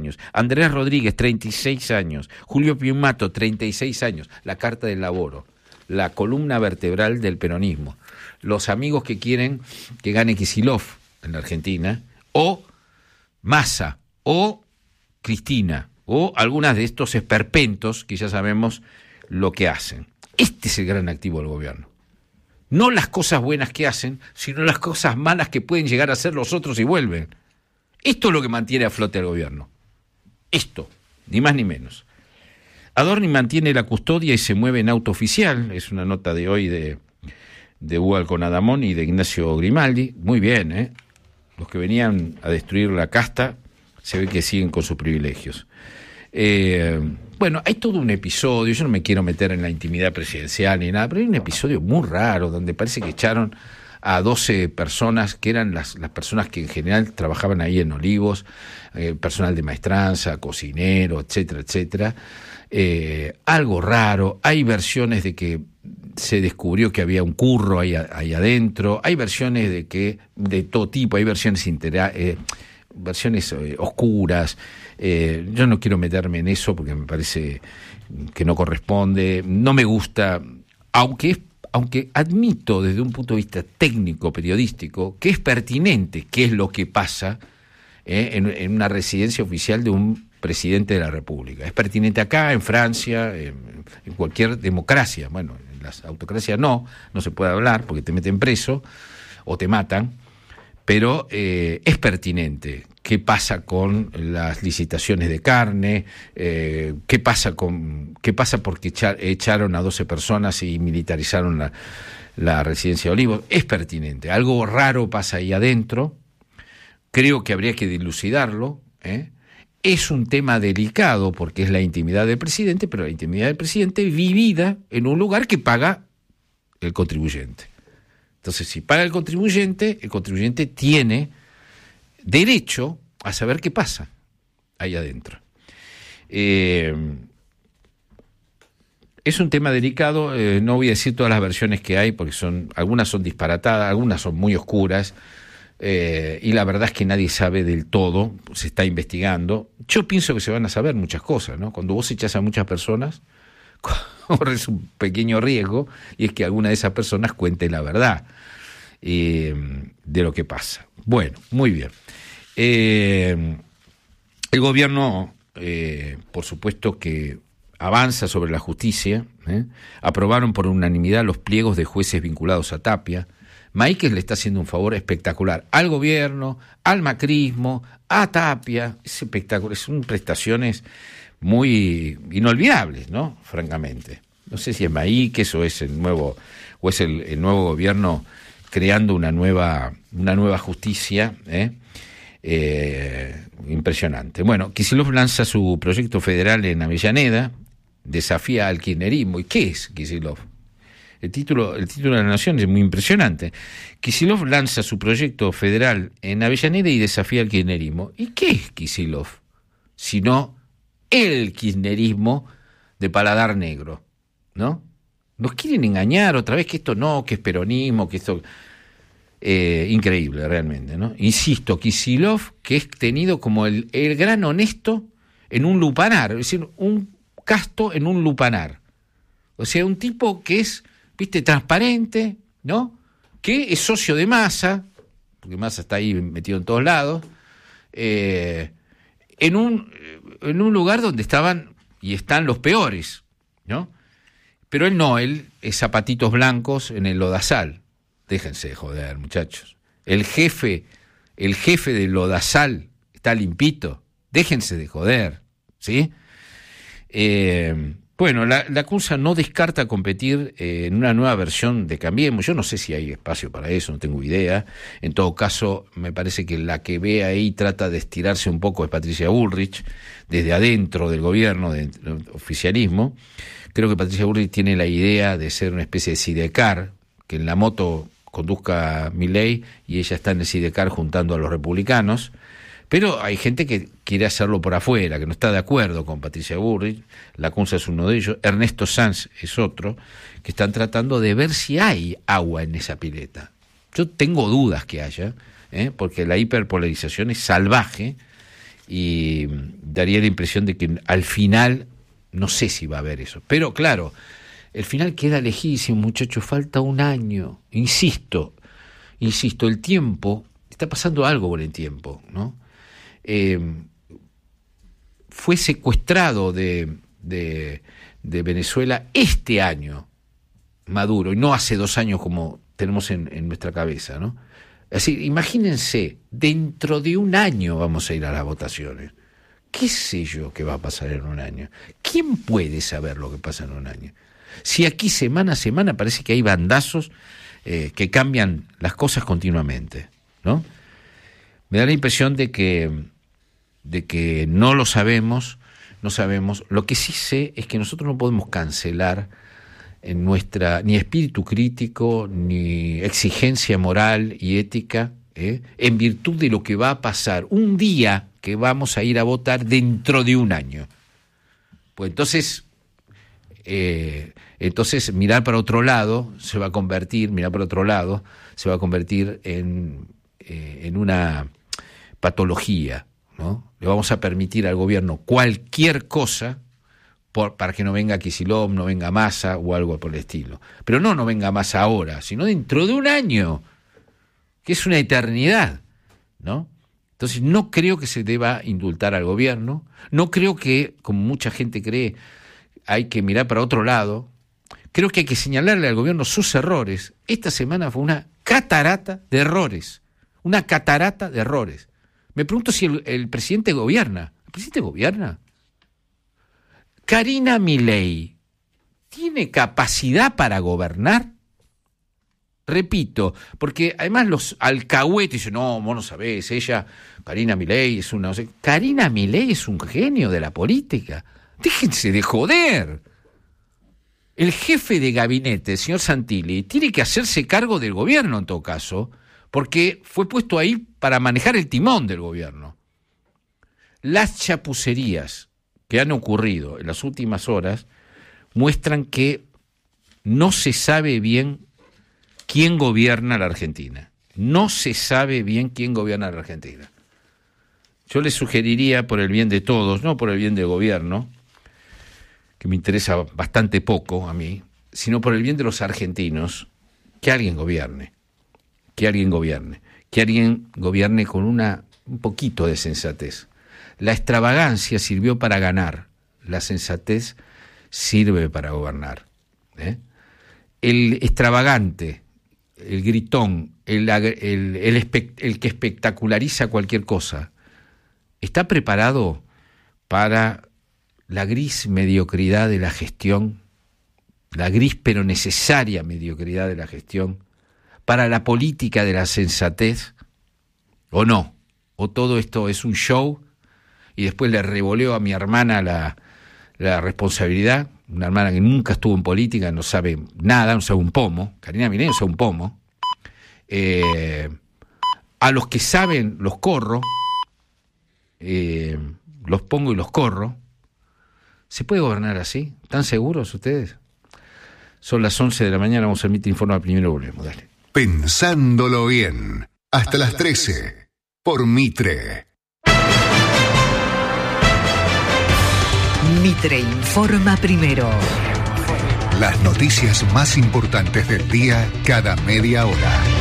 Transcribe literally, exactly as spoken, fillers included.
años. Andrés Rodríguez, treinta y seis años. Julio Piumato, treinta y seis años. La Carta del Laboro, la columna vertebral del peronismo. Los amigos que quieren que gane Kicillof en la Argentina, o Massa, o Cristina, o algunas de estos esperpentos que ya sabemos lo que hacen. Este es el gran activo del gobierno. No las cosas buenas que hacen, sino las cosas malas que pueden llegar a hacer los otros y vuelven. Esto es lo que mantiene a flote al gobierno. Esto, ni más ni menos. Adorni mantiene la custodia y se mueve en auto oficial. Es una nota de hoy de, de Hugo Alconadamón y de Ignacio Grimaldi. Muy bien, ¿eh? Los que venían a destruir la casta se ve que siguen con sus privilegios. Eh, bueno, hay todo un episodio, yo no me quiero meter en la intimidad presidencial ni nada, pero hay un episodio muy raro donde parece que echaron a doce personas que eran las, las personas que en general trabajaban ahí en Olivos, eh, personal de maestranza, cocinero, etcétera, etcétera. Eh, algo raro, hay versiones de que se descubrió que había un curro ahí, ahí adentro, hay versiones de que de todo tipo, hay versiones intera- eh, versiones eh, oscuras. Eh, yo no quiero meterme en eso porque me parece que no corresponde, no me gusta, aunque es, aunque admito desde un punto de vista técnico, periodístico, que es pertinente qué es lo que pasa eh, en, en una residencia oficial de un presidente de la República. Es pertinente acá, en Francia, en, en cualquier democracia. Bueno, en las autocracias no, no se puede hablar porque te meten preso o te matan, pero eh, es pertinente. ¿Qué pasa con las licitaciones de carne? Eh, ¿Qué pasa con qué pasa porque echar, echaron a doce personas y militarizaron la, la residencia de Olivos? Es pertinente. Algo raro pasa ahí adentro. Creo que habría que dilucidarlo, ¿eh? Es un tema delicado porque es la intimidad del presidente, pero la intimidad del presidente vivida en un lugar que paga el contribuyente. Entonces, si paga el contribuyente, el contribuyente tiene derecho a saber qué pasa ahí adentro. Eh, es un tema delicado, eh, no voy a decir todas las versiones que hay, porque son algunas son disparatadas, algunas son muy oscuras, eh, y la verdad es que nadie sabe del todo, se está investigando. Yo pienso que se van a saber muchas cosas, ¿no? Cuando vos echás a muchas personas, corres un pequeño riesgo, y es que alguna de esas personas cuente la verdad eh, de lo que pasa. Bueno, muy bien. Eh, el gobierno, eh, por supuesto que avanza sobre la justicia, ¿eh? Aprobaron por unanimidad los pliegos de jueces vinculados a Tapia. Maíquez le está haciendo un favor espectacular al gobierno, al macrismo, a Tapia. Es espectacular, son prestaciones muy inolvidables, ¿no? Francamente. No sé si es Maíquez o es el nuevo, o es el, el nuevo gobierno creando una nueva, una nueva justicia, ¿eh? Eh, impresionante. Bueno, Kicillof lanza su proyecto federal en Avellaneda, desafía al kirchnerismo. ¿Y qué es Kicillof? El título, el título de la Nación es muy impresionante. Kicillof lanza su proyecto federal en Avellaneda y desafía al kirchnerismo. ¿Y qué es Kicillof? Sino el kirchnerismo de paladar negro, ¿no? Nos quieren engañar otra vez que esto no, que es peronismo, que esto... Eh, increíble realmente, ¿no? Insisto, Kicillof, que es tenido como el, el gran honesto en un lupanar, es decir, un casto en un lupanar. O sea, un tipo que es, viste, transparente, ¿no? Que es socio de Massa, porque Massa está ahí metido en todos lados, eh, en un, en un lugar donde estaban y están los peores, ¿no? Pero él no, él es zapatitos blancos en el lodazal. Déjense de joder, muchachos. El jefe, el jefe del lodazal está limpito. Déjense de joder, ¿sí? Eh, bueno, la, la CUNSA no descarta competir eh, en una nueva versión de Cambiemos. Yo no sé si hay espacio para eso, no tengo idea. En todo caso, me parece que la que ve ahí trata de estirarse un poco es Patricia Bullrich, desde adentro del gobierno, del oficialismo. Creo que Patricia Bullrich tiene la idea de ser una especie de sidecar, que en la moto conduzca Milei y ella está en el sidecar juntando a los republicanos, pero hay gente que quiere hacerlo por afuera, que no está de acuerdo con Patricia Bullrich. La CUNSA es uno de ellos, Ernesto Sanz es otro, que están tratando de ver si hay agua en esa pileta. Yo tengo dudas que haya, ¿eh? Porque la hiperpolarización es salvaje y daría la impresión de que al final no sé si va a haber eso. Pero claro, el final queda lejísimo, muchachos, falta un año. Insisto, insisto, el tiempo, está pasando algo con el tiempo, ¿no? Eh, fue secuestrado de, de, de Venezuela este año Maduro, y no hace dos años como tenemos en, en nuestra cabeza, ¿no? Es decir, imagínense, dentro de un año vamos a ir a las votaciones. ¿Qué sé yo qué va a pasar en un año? ¿Quién puede saber lo que pasa en un año? Si aquí semana a semana parece que hay bandazos eh, que cambian las cosas continuamente, ¿no? Me da la impresión de que, de que no lo sabemos, no sabemos. Lo que sí sé es que nosotros no podemos cancelar en nuestra ni espíritu crítico, ni exigencia moral y ética, ¿eh? en virtud de lo que va a pasar un día que vamos a ir a votar dentro de un año. Pues entonces, eh, entonces mirar para otro lado se va a convertir, mirar para otro lado se va a convertir en, eh, en una patología, ¿no? Le vamos a permitir al gobierno cualquier cosa por, para que no venga Kicillof, no venga Massa o algo por el estilo. Pero no, no venga Massa ahora, sino dentro de un año, que es una eternidad, ¿no? Entonces no creo que se deba indultar al gobierno, no creo que, como mucha gente cree, hay que mirar para otro lado. Creo que hay que señalarle al gobierno sus errores. Esta semana fue una catarata de errores, una catarata de errores. Me pregunto si el, el presidente gobierna. ¿El presidente gobierna? Karina Milei, ¿tiene capacidad para gobernar? Repito, porque además los alcahuetes dicen, no, vos no sabés, ella, Karina Milei es una... No sé, Karina Milei es un genio de la política. Déjense de joder. El jefe de gabinete, el señor Santilli, tiene que hacerse cargo del gobierno en todo caso, porque fue puesto ahí para manejar el timón del gobierno. Las chapucerías que han ocurrido en las últimas horas muestran que no se sabe bien quién gobierna la Argentina. No se sabe bien quién gobierna la Argentina. Yo les sugeriría, por el bien de todos, no por el bien del gobierno, que me interesa bastante poco a mí, sino por el bien de los argentinos, que alguien gobierne, que alguien gobierne, que alguien gobierne con una, un poquito de sensatez. La extravagancia sirvió para ganar, la sensatez sirve para gobernar, ¿eh? El extravagante, el gritón, el, el, el, espe- el que espectaculariza cualquier cosa, ¿está preparado para la gris mediocridad de la gestión, la gris pero necesaria mediocridad de la gestión, para la política de la sensatez, o no? ¿O todo esto es un show y después le revoleo a mi hermana la, la responsabilidad? Una hermana que nunca estuvo en política, no sabe nada, no sabe un pomo. Karina Milei no sabe un pomo. Eh, a los que saben los corro, eh, los pongo y los corro. ¿Se puede gobernar así? ¿Están seguros ustedes? Son las once de la mañana, vamos a emitir informe, primero volvemos, dale. Pensándolo bien, hasta, hasta las trece, por Mitre. Mitre informa primero. Las noticias más importantes del día cada media hora.